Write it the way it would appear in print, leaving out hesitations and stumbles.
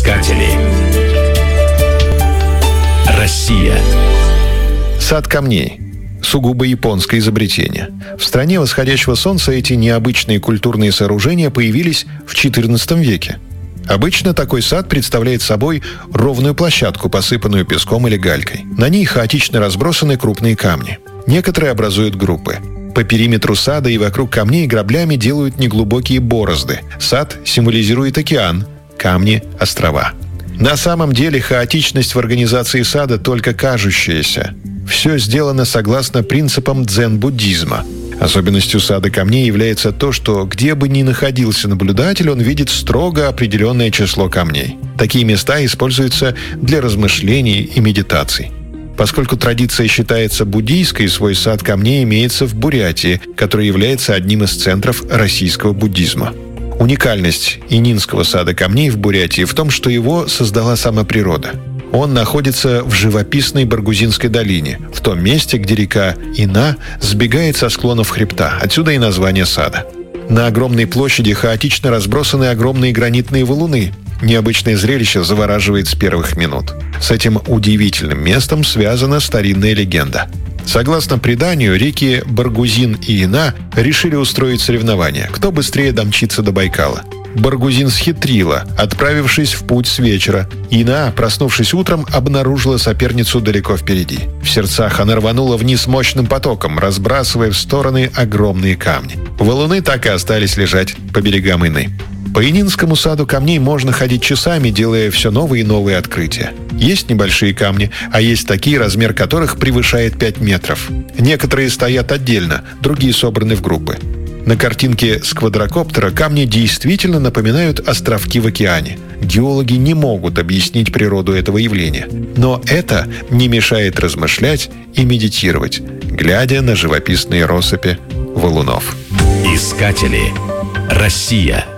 Искатели. Россия. Сад камней. Сугубо японское изобретение. В стране восходящего солнца эти необычные культурные сооружения появились в XIV веке. Обычно такой сад представляет собой ровную площадку, посыпанную песком или галькой. На ней хаотично разбросаны крупные камни. Некоторые образуют группы. По периметру сада и вокруг камней граблями делают неглубокие борозды. Сад символизирует океан, камни – острова. На самом деле хаотичность в организации сада только кажущаяся. Все сделано согласно принципам дзен-буддизма. Особенностью сада камней является то, что где бы ни находился наблюдатель, он видит строго определенное число камней. Такие места используются для размышлений и медитаций. Поскольку традиция считается буддийской, свой сад камней имеется в Бурятии, который является одним из центров российского буддизма. Уникальность Ининского сада камней в Бурятии в том, что его создала сама природа. Он находится в живописной Баргузинской долине, в том месте, где река Ина сбегает со склонов хребта, отсюда и название сада. На огромной площади хаотично разбросаны огромные гранитные валуны. Необычное зрелище завораживает с первых минут. С этим удивительным местом связана старинная легенда. Согласно преданию, реки Баргузин и Ина решили устроить соревнование, кто быстрее домчится до Байкала. Баргузин схитрила, отправившись в путь с вечера. Ина, проснувшись утром, обнаружила соперницу далеко впереди. В сердцах она рванула вниз мощным потоком, разбрасывая в стороны огромные камни. Валуны так и остались лежать по берегам Ины. По Ининскому саду камней можно ходить часами, делая все новые и новые открытия. Есть небольшие камни, а есть такие, размер которых превышает 5 метров. Некоторые стоят отдельно, другие собраны в группы. На картинке с квадрокоптера камни действительно напоминают островки в океане. Геологи не могут объяснить природу этого явления. Но это не мешает размышлять и медитировать, глядя на живописные россыпи валунов. Искатели. Россия.